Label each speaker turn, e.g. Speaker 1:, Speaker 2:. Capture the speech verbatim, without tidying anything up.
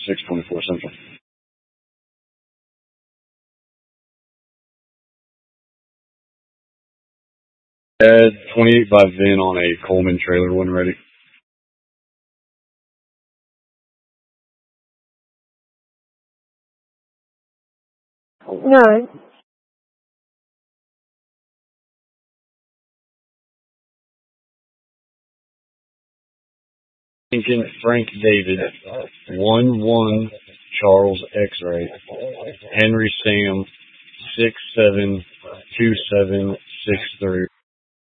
Speaker 1: six twenty-four Central. Had twenty-eight by Vin on a Coleman trailer when ready.
Speaker 2: No.
Speaker 1: Lincoln Frank David, one one Charles X-ray, Henry Sam, six seven two seven six three.